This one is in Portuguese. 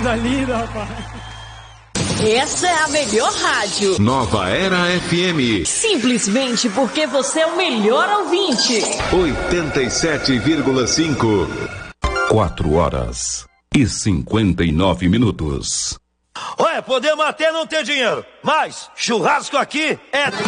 coisa linda, rapaz. Essa é a melhor rádio. Nova Era FM. Simplesmente porque você é o melhor ouvinte. 87,5. 4h59. Olha, podemos até não ter dinheiro, mas churrasco aqui é